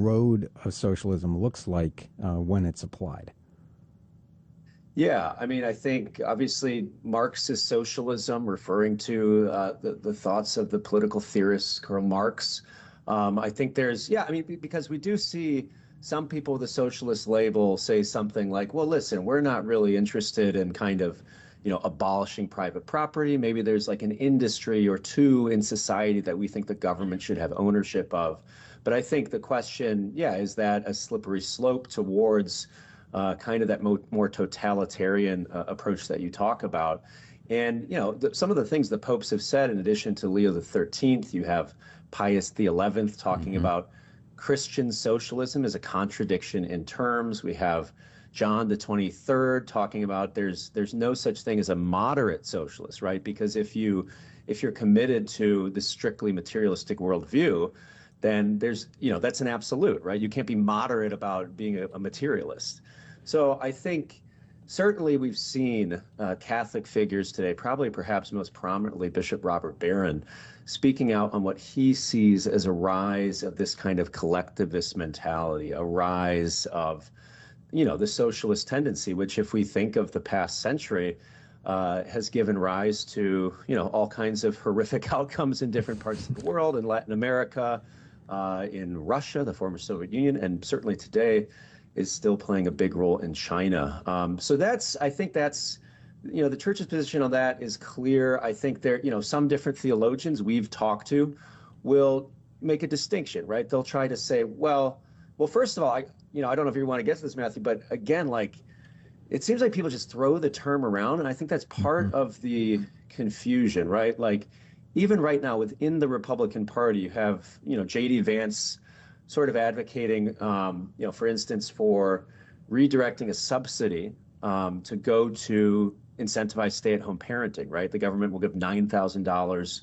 road of socialism looks like when it's applied. Yeah, I mean, I think obviously Marxist socialism, referring to the thoughts of the political theorist Karl Marx. I think yeah, I mean, because we do see some people with the socialist label say something like, well, listen, we're not really interested in kind of, abolishing private property. Maybe there's like an industry or two in society that we think the government should have ownership of. But I think the question, yeah, is that a slippery slope towards kind of that more totalitarian approach that you talk about. And, some of the things the popes have said, in addition to Leo the 13th, you have Pius the 11th talking Hmm. about Christian socialism as a contradiction in terms. We have John the 23rd talking about there's no such thing as a moderate socialist, right? Because if you're committed to the strictly materialistic worldview, then that's an absolute, right? You can't be moderate about being a materialist. So I think certainly we've seen Catholic figures today, probably perhaps most prominently Bishop Robert Barron, speaking out on what he sees as a rise of this kind of collectivist mentality, a rise of, the socialist tendency, which if we think of the past century, has given rise to, all kinds of horrific outcomes in different parts of the world, in Latin America, in Russia, the former Soviet Union, and certainly today is still playing a big role in China. So I think that's, the church's position on that is clear. I think some different theologians we've talked to will make a distinction, right? They'll try to say, well, first of all, I don't know if you want to get to this, Matthew, but again, like, it seems like people just throw the term around, and I think that's Hmm. part of the confusion, right? Like, even right now within the Republican Party, you have, J.D. Vance sort of advocating, for instance, for redirecting a subsidy to go to incentivize stay-at-home parenting, right? The government will give $9,000.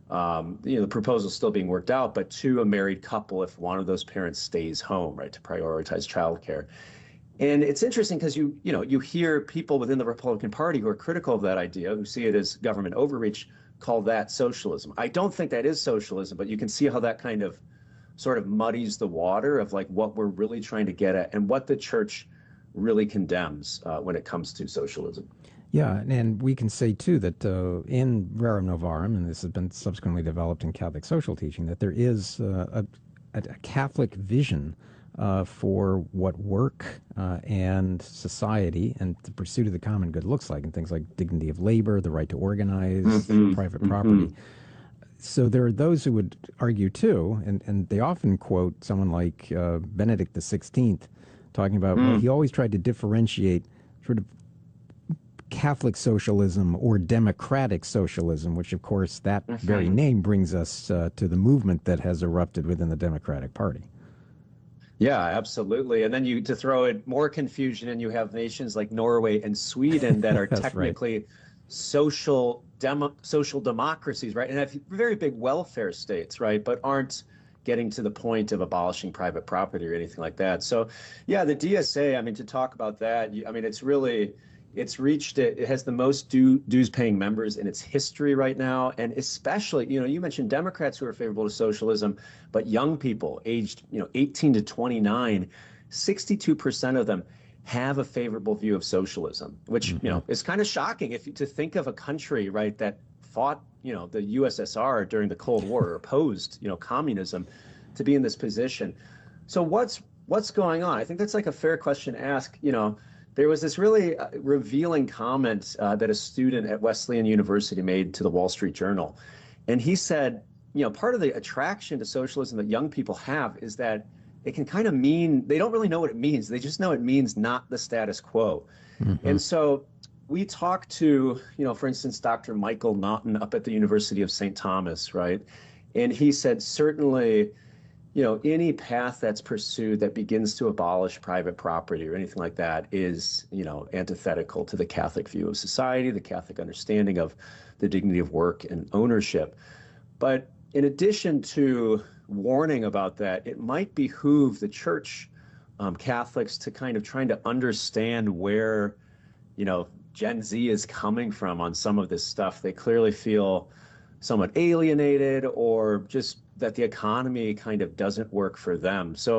The proposal's still being worked out, but to a married couple if one of those parents stays home, right, to prioritize childcare. And it's interesting because you hear people within the Republican Party who are critical of that idea, who see it as government overreach, call that socialism. I don't think that is socialism, but you can see how that kind of sort of muddies the water of like what we're really trying to get at and what the church really condemns when it comes to socialism. Yeah, and we can say too that in Rerum Novarum, and this has been subsequently developed in Catholic social teaching, that there is a Catholic vision for what work and society and the pursuit of the common good looks like, and things like dignity of labor, the right to organize, Mm-hmm. private Mm-hmm. property. So there are those who would argue too, and they often quote someone like Benedict the 16th talking about, well, Mm. he always tried to differentiate sort of Catholic socialism or democratic socialism, which, of course, that very Mm-hmm. name brings us to the movement that has erupted within the Democratic Party. Yeah, absolutely. And then to throw in more confusion, and you have nations like Norway and Sweden that are That's right. technically social democracies, right? And have very big welfare states, right? But aren't getting to the point of abolishing private property or anything like that. So, yeah, the DSA, I mean, to talk about that, I mean, it has the most dues paying members in its history right now. And especially, you mentioned Democrats who are favorable to socialism, but young people aged, 18 to 29, 62% of them have a favorable view of socialism, which, Hmm. is kind of shocking to think of a country, right, that fought, the USSR during the Cold War, or opposed, communism, to be in this position. So what's going on? I think that's like a fair question to ask. There was this really revealing comment that a student at Wesleyan University made to the Wall Street Journal. And he said, part of the attraction to socialism that young people have is that it can kind of mean, they don't really know what it means. They just know it means not the status quo. Hmm. And so we talked to, for instance, Dr. Michael Naughton up at the University of St. Thomas, right? And he said, certainly, any path that's pursued that begins to abolish private property or anything like that is, antithetical to the Catholic view of society, the Catholic understanding of the dignity of work and ownership. But in addition to warning about that, it might behoove the church, Catholics, to kind of trying to understand where, Gen Z is coming from on some of this stuff. They clearly feel somewhat alienated, or just that the economy kind of doesn't work for them. So